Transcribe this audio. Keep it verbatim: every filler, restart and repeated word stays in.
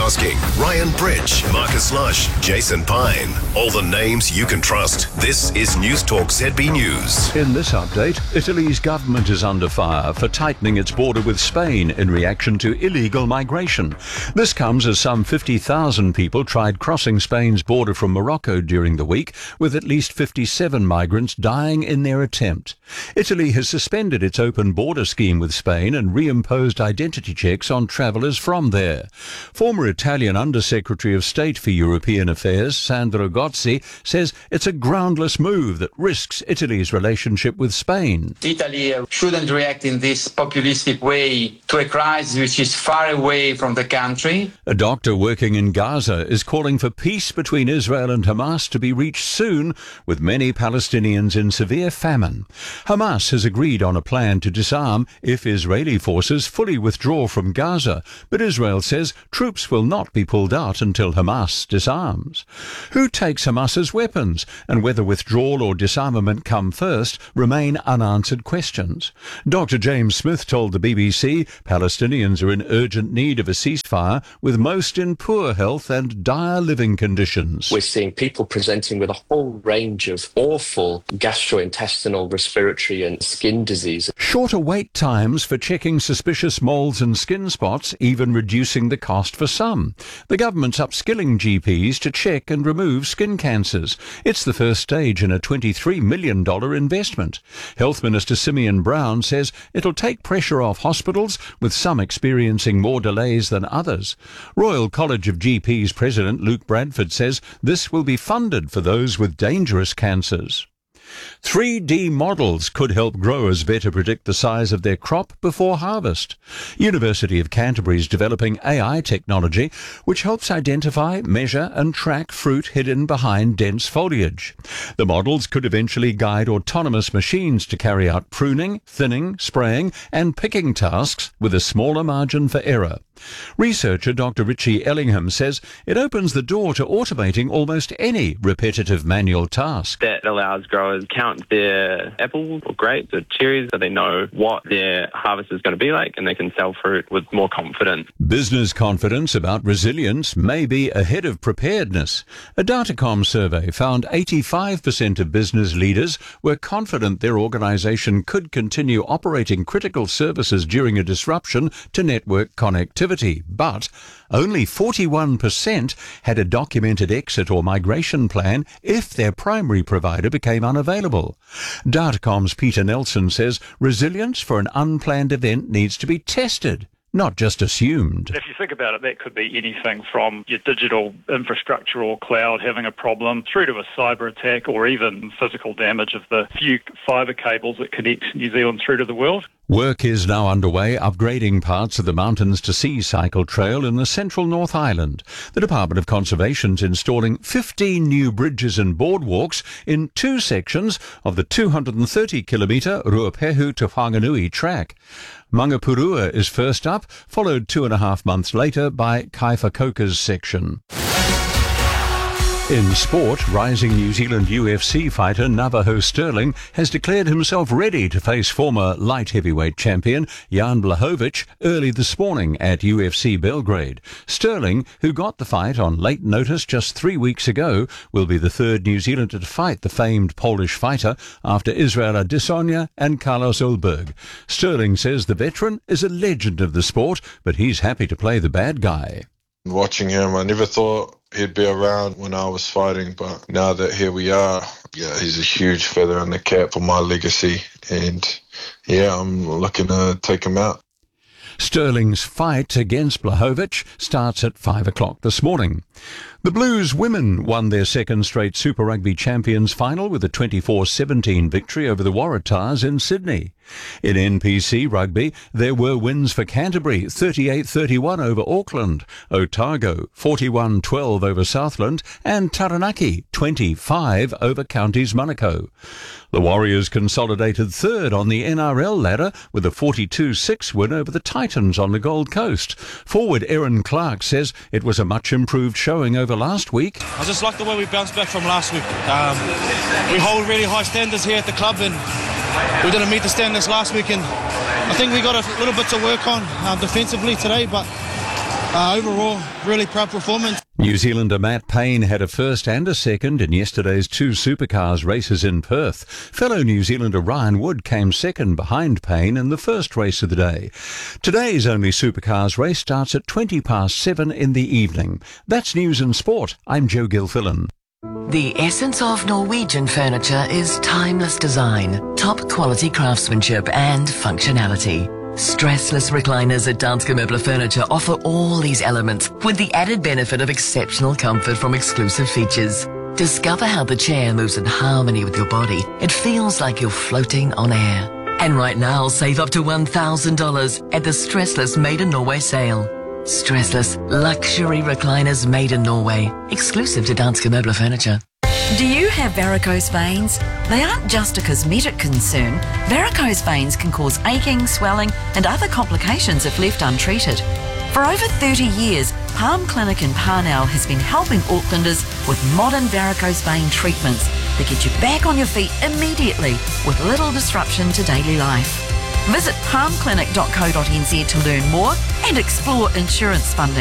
Broadcasting, Ryan Bridge, Marcus Lush, Jason Pine. All the names you can trust. This is News Talk Z B News. In this update, Italy's government is under fire for tightening its border with Spain in reaction to illegal migration. This comes as some fifty thousand people tried crossing Spain's border from Morocco during the week, with at least fifty-seven migrants dying in their attempt. Italy has suspended its open border scheme with Spain and reimposed identity checks on travellers from there. Former Italian Undersecretary of State for European Affairs, Sandro Gozzi, says it's a groundless move that risks Italy's relationship with Spain. Italy shouldn't react in this populistic way to a crisis which is far away from the country. A doctor working in Gaza is calling for peace between Israel and Hamas to be reached soon, with many Palestinians in severe famine. Hamas has agreed on a plan to disarm if Israeli forces fully withdraw from Gaza, but Israel says troops will not be pulled out until Hamas disarms. Who takes Hamas's weapons, and whether withdrawal or disarmament come first, remain unanswered questions. Doctor James Smith told the B B C Palestinians are in urgent need of a ceasefire, with most in poor health and dire living conditions. We're seeing people presenting with a whole range of awful gastrointestinal, respiratory and skin diseases. Shorter wait times for checking suspicious moles and skin spots, even reducing the cost for some. The government's upskilling G Ps to check and remove skin cancers. It's the first stage in a twenty-three million dollars investment. Health Minister Simeon Brown says it'll take pressure off hospitals, with some experiencing more delays than others. Royal College of G Ps President Luke Bradford says this will be funded for those with dangerous cancers. three D models could help growers better predict the size of their crop before harvest. University of Canterbury is developing A I technology which helps identify, measure and track fruit hidden behind dense foliage. The models could eventually guide autonomous machines to carry out pruning, thinning, spraying and picking tasks with a smaller margin for error. Researcher Doctor Richie Ellingham says it opens the door to automating almost any repetitive manual task. That allows growers to count their apples or grapes or cherries so they know what their harvest is going to be like, and they can sell fruit with more confidence. Business confidence about resilience may be ahead of preparedness. A Datacom survey found eighty-five percent of business leaders were confident their organisation could continue operating critical services during a disruption to network connectivity. But only forty-one percent had a documented exit or migration plan if their primary provider became unavailable. Datacom's Peter Nelson says resilience for an unplanned event needs to be tested, not just assumed. If you think about it, that could be anything from your digital infrastructure or cloud having a problem through to a cyber attack or even physical damage of the few fibre cables that connect New Zealand through to the world. Work is now underway upgrading parts of the Mountains to Sea cycle trail in the central North Island. The Department of Conservation's installing fifteen new bridges and boardwalks in two sections of the two hundred thirty kilometre Ruapehu to Whanganui track. Mangapurua is first up, followed two and a half months later by Kaiwhakoka's section. In sport, rising New Zealand U F C fighter Navajo Sterling has declared himself ready to face former light heavyweight champion Jan Blachowicz early this morning at U F C Belgrade. Sterling, who got the fight on late notice just three weeks ago, will be the third New Zealander to fight the famed Polish fighter after Israel Adesanya and Carlos Ulberg. Sterling says the veteran is a legend of the sport, but he's happy to play the bad guy. Watching him, I never thought he'd be around when I was fighting, but now that here we are, yeah, he's a huge feather in the cap for my legacy, and yeah, I'm looking to take him out. Sterling's fight against Blachowicz starts at five o'clock this morning. The Blues women won their second straight Super Rugby Champions final with a twenty-four seventeen victory over the Waratahs in Sydney. In N P C Rugby, there were wins for Canterbury, thirty-eight thirty-one over Auckland, Otago, forty-one twelve over Southland, and Taranaki, twenty-five over Counties Monaco. The Warriors consolidated third on the N R L ladder with a forty-two six win over the Titans on the Gold Coast. Forward Erin Clark says it was a much improved showing over last week. I just like the way we bounced back from last week. Um, we hold really high standards here at the club, and we didn't meet the standards last week, and I think we got a little bit to work on um, defensively today, but Uh, overall, really proud performance. New Zealander Matt Payne had a first and a second in yesterday's two supercars races in Perth. Fellow New Zealander Ryan Wood came second behind Payne in the first race of the day. Today's only supercars race starts at twenty past seven in the evening. That's News and Sport. I'm Joe Gilfillan. The essence of Norwegian furniture is timeless design, top quality craftsmanship and functionality. Stressless recliners at Danske Møbler Furniture offer all these elements with the added benefit of exceptional comfort from exclusive features. Discover how the chair moves in harmony with your body. It feels like you're floating on air. And right now, save up to one thousand dollars at the Stressless Made in Norway sale. Stressless luxury recliners made in Norway, exclusive to Danske Møbler Furniture. Do you have varicose veins? They aren't just a cosmetic concern. Varicose veins can cause aching, swelling and other complications if left untreated. For over thirty years, Palm Clinic in Parnell has been helping Aucklanders with modern varicose vein treatments that get you back on your feet immediately with little disruption to daily life. Visit palm clinic dot co dot n z to learn more and explore insurance funding.